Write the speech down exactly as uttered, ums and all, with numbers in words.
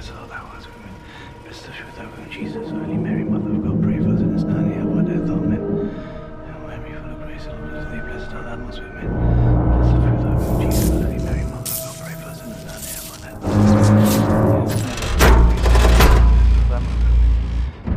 blessed art thou amongst women. Blessed is the fruit of thy womb, Jesus. Holy Mary, Mother of God, pray for us sinners now and at the hour of our death. Amen. Hail Mary, full of grace, the Lord is with thee. Blessed art thou amongst women.